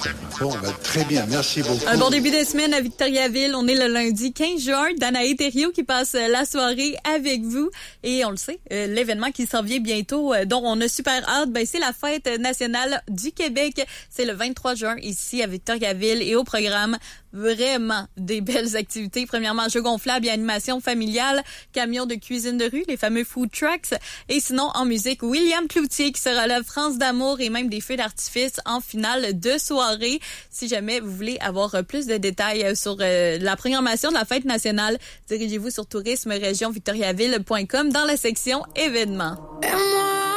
Bon, très bien, merci beaucoup. Un bon début de semaine à Victoriaville. On est le lundi 15 juin. Danae Thériault qui passe la soirée avec vous. Et on le sait, l'événement qui s'en vient bientôt, dont on a super hâte, c'est la Fête nationale du Québec. C'est le 23 juin ici à Victoriaville. Et au programme, vraiment des belles activités. Premièrement, jeux gonflables et animation familiale, camions de cuisine de rue, les fameux food trucks. Et sinon, en musique, William Cloutier qui sera là, France d'amour et même des feux d'artifice en finale de soirée. Si jamais vous voulez avoir plus de détails sur la programmation de la Fête nationale, dirigez-vous sur tourisme-région-victoriaville.com dans la section événements.